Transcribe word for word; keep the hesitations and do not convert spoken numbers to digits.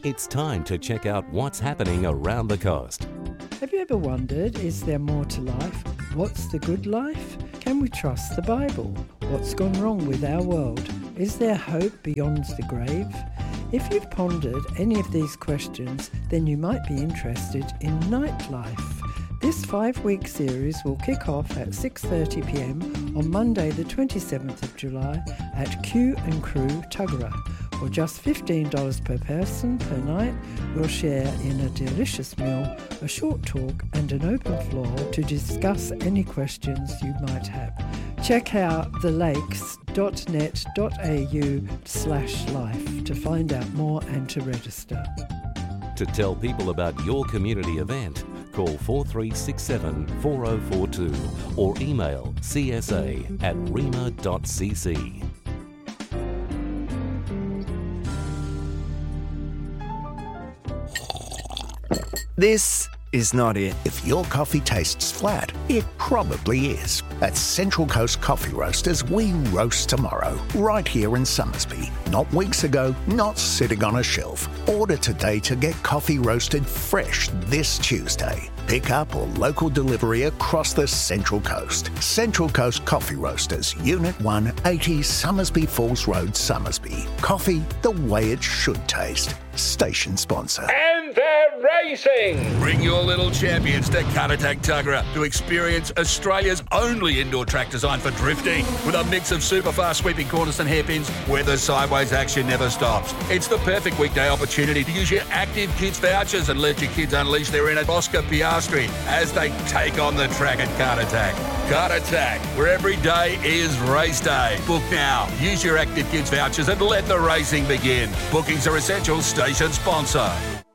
It's time to check out what's happening around the coast. Have you ever wondered, is there more to life? What's the good life? Can we trust the Bible? What's gone wrong with our world? Is there hope beyond the grave? If you've pondered any of these questions, then you might be interested in Nightlife. This five-week series will kick off at six thirty p m on Monday the twenty-seventh of July at Q and Crew, Tuggerah. For just fifteen dollars per person per night, we'll share in a delicious meal, a short talk and an open floor to discuss any questions you might have. Check out thelakes.net.au slash life to find out more and to register. To tell people about your community event, call four three six seven, four oh four two or email c s a at rima dot c c. This is not it. If your coffee tastes flat, it probably is. At Central Coast Coffee Roasters, we roast tomorrow, right here in Somersby. Not weeks ago, not sitting on a shelf. Order today to get coffee roasted fresh this Tuesday. Pick up or local delivery across the Central Coast. Central Coast Coffee Roasters, Unit one, eighty Somersby Falls Road, Somersby. Coffee the way it should taste. Station sponsor. And they're racing! Bring your little champions to Caratak Tuggerah to experience Australia's only indoor track designed for drifting. With a mix of super fast sweeping corners and hairpins where the sideways action never stops. It's the perfect weekday opportunity to use your Active Kids vouchers and let your kids unleash their inner Oscar Piastri as they take on the track at Caratak. Caratak, where every day is race day. Book now. Use your Active Kids vouchers and let the racing begin. Bookings are essential. Station sponsor.